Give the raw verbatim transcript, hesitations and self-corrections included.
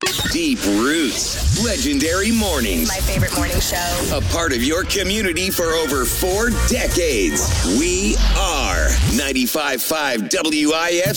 Deep Roots, Legendary Mornings. My favorite morning show. A part of your community for over four decades. We are ninety-five point five W I F